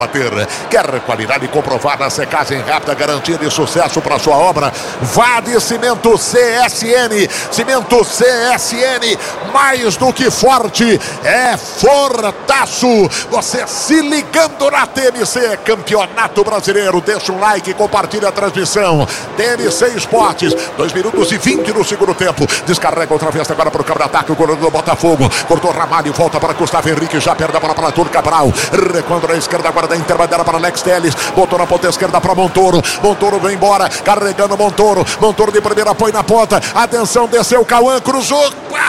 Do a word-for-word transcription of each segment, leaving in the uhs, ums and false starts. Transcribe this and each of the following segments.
bater. Quer qualidade comprovada, secagem rápida, garantia de sucesso para sua obra? Vá de Cimento C S N. Cimento C S N, mais do que forte, é fortaço. Você se ligando na T M C, Campeonato Brasileiro. Deixa um like, compartilha a transmissão. T M C Esportes, dois minutos e vinte no segundo tempo. Descarrega outra vez agora para o campo de ataque. O goleiro do Botafogo cortou Ramalho, volta para Gustavo Henrique, já perde a bola para Arthur Cabral. Recuando na esquerda agora da Interbandeira para Alex Telles, botou na ponta esquerda para Montoro, Montoro vem embora, carregando Montoro, Montoro de primeira, põe na ponta, atenção, desceu, Cauã, cruzou,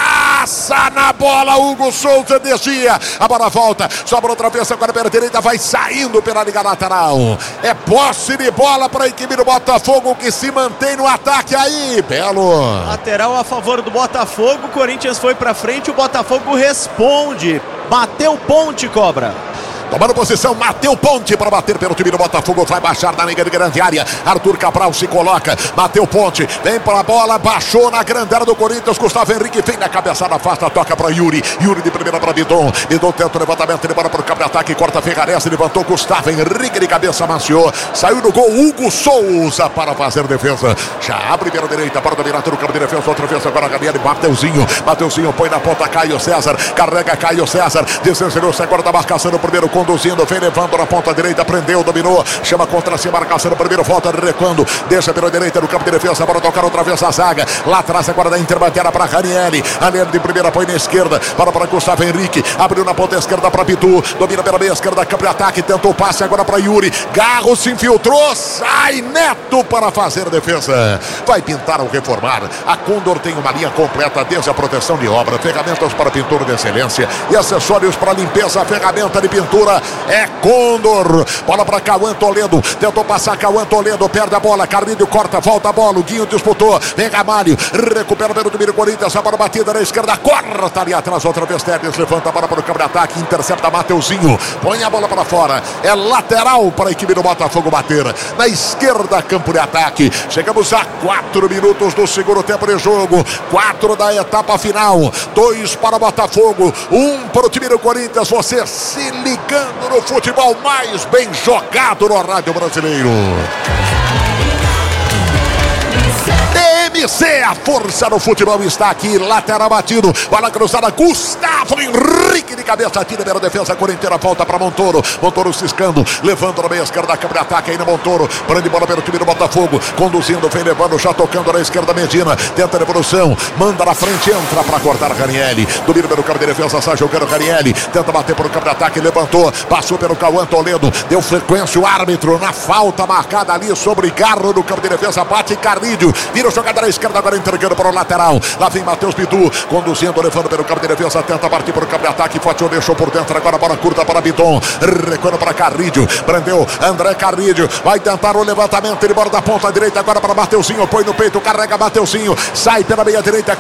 passa na bola, Hugo Souza descia, a bola volta, sobra outra vez agora pela direita, vai saindo pela liga lateral, é posse de bola para a equipe do Botafogo que se mantém no ataque aí, Belo. Lateral a favor do Botafogo, o Corinthians foi para frente, o Botafogo responde, bateu ponte, Cobra. Tomando posição, Mateu Ponte para bater pelo time do Botafogo. Vai baixar na linha de grande área. Arthur Cabral se coloca. Mateu Ponte vem para a bola. Baixou na grande área do Corinthians. Gustavo Henrique vem na cabeçada. Afasta, toca para Yuri. Yuri de primeira para Bidon. Bidon tenta o levantamento. Ele bora para o campo de ataque. Corta Ferrares. Levantou Gustavo Henrique de cabeça. Maciou. Saiu no gol. Hugo Souza para fazer defesa. Já abre pela direita. Para dominar no campo de defesa. Outra vez agora a Gabriel. Mateuzinho. Mateuzinho põe na ponta. Caio César. Carrega Caio César. Desencerou-se agora da marcação no primeiro. Conduzindo, vem levando na ponta direita, prendeu, dominou, chama contra si, marcação no primeiro, volta recuando, deixa pela direita no campo de defesa, para tocar outra vez a zaga, lá atrás agora da Interbandeira para Ranieri, Ranieri de primeira, põe na esquerda, para para Gustavo Henrique, abriu na ponta esquerda para Pitu, domina pela meia esquerda, campo de ataque, tentou o passe agora para Yuri, Garro se infiltrou, sai Neto para fazer defesa, vai pintar ou reformar, a Condor tem uma linha completa, desde a proteção de obra, ferramentas para pintura de excelência e acessórios para limpeza, ferramenta de pintura, é Condor, bola para Cauã Toledo, tentou passar Cauã Toledo, perde a bola, Carlinho corta, volta a bola, o Guinho disputou, vem Ramalho, recupera pelo domínio Corinthians, a bola batida na esquerda, corta ali atrás, outra vez Telles, levanta a bola para o campo de ataque, intercepta Mateuzinho, põe a bola para fora, é lateral para a equipe do Botafogo bater, na esquerda, campo de ataque, chegamos a quatro minutos do segundo tempo de jogo, quatro da etapa final, dois para o Botafogo, um para o time do Corinthians, você se ligando no futebol mais bem jogado no rádio brasileiro. T M C, a força do futebol está aqui, lateral batido, bola cruzada, Gustavo Henrique de cabeça, tira pela defesa corintiana, volta para Montoro, Montoro ciscando, levando na meia esquerda, câmara de ataque aí no Montoro, prende bola pelo time do Botafogo, conduzindo, vem levando, já tocando na esquerda, Medina, tenta a devolução, manda na frente, entra para cortar Ranieri, domina pelo campo de defesa, sai jogando Ranieri, tenta bater pelo campo de ataque, levantou, passou pelo Cauã Toledo, deu frequência o árbitro na falta marcada ali sobre Garro no campo de defesa, bate Carlídio, vira o jogador à esquerda, agora entregando para o lateral, lá vem Matheus Pitu, conduzindo, levando pelo campo de defesa, tenta partir para o campo de ataque, Fatiou, deixou por dentro, agora a bola curta para Bidon, recuando para Carrídio, prendeu André Carrídio, vai tentar o levantamento, ele bora da ponta direita, agora para Mateuzinho, põe no peito, carrega Mateuzinho, sai pela meia direita,